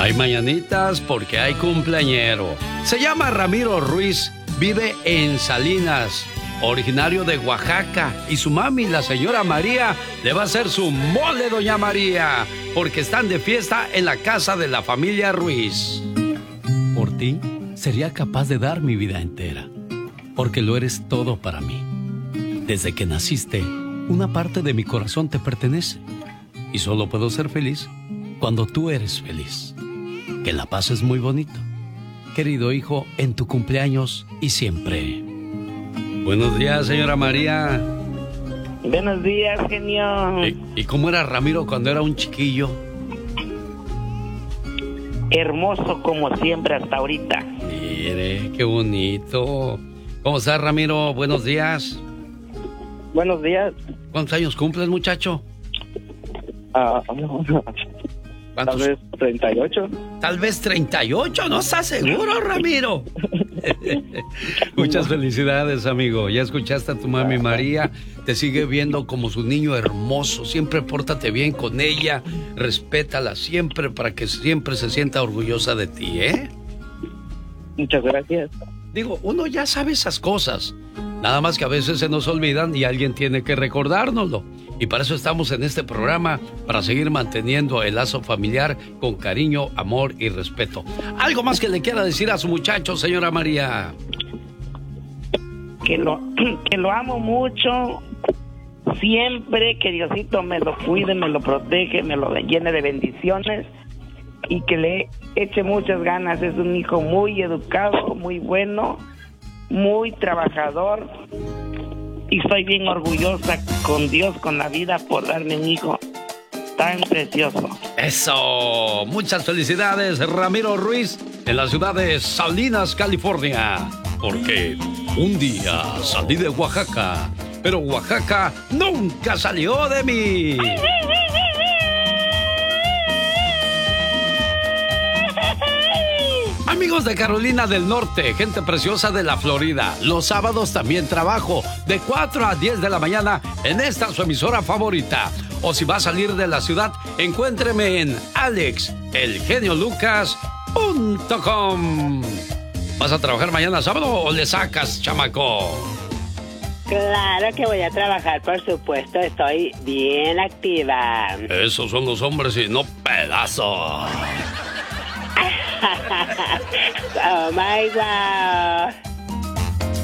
Hay mañanitas porque hay cumpleañero. Se llama Ramiro Ruiz, vive en Salinas, originario de Oaxaca. Y su mami, la señora María, le va a hacer su mole, doña María, porque están de fiesta en la casa de la familia Ruiz. Por ti, sería capaz de dar mi vida entera, porque lo eres todo para mí. Desde que naciste, una parte de mi corazón te pertenece. Y solo puedo ser feliz cuando tú eres feliz. Que la pases muy bonito, querido hijo, en tu cumpleaños y siempre. Buenos días, señora María. Buenos días, genio. ¿Y cómo era Ramiro cuando era un chiquillo? Hermoso como siempre hasta ahorita. Mire, qué bonito. ¿Cómo estás, Ramiro? Buenos días. Buenos días. ¿Cuántos años cumples, muchacho? Tal vez 38. Tal vez 38, ¿no estás seguro, Ramiro? Muchas felicidades, amigo. Ya escuchaste a tu mami María. Te sigue viendo como su niño hermoso. Siempre pórtate bien con ella. Respétala siempre para que siempre se sienta orgullosa de ti, ¿eh? Muchas gracias. Digo, uno ya sabe esas cosas. Nada más que a veces se nos olvidan y alguien tiene que recordárnoslo. Y para eso estamos en este programa, para seguir manteniendo el lazo familiar con cariño, amor y respeto. ¿Algo más que le quiera decir a su muchacho, señora María? Que lo amo mucho. Siempre que Diosito me lo cuide, me lo protege, me lo llene de bendiciones. Y que le eche muchas ganas. Es un hijo muy educado, muy bueno, muy trabajador. Y estoy bien orgullosa con Dios, con la vida, por darme un hijo tan precioso. ¡Eso! Muchas felicidades, Ramiro Ruiz, en la ciudad de Salinas, California. Porque un día salí de Oaxaca, pero Oaxaca nunca salió de mí. Amigos de Carolina del Norte, gente preciosa de la Florida, los sábados también trabajo de 4 a 10 de la mañana en esta su emisora favorita. O si va a salir de la ciudad, encuéntreme en alexelgeniolucas.com. ¿Vas a trabajar mañana sábado o le sacas, chamaco? Claro que voy a trabajar, por supuesto, estoy bien activa. Esos son los hombres y no pedazos. Oh my God.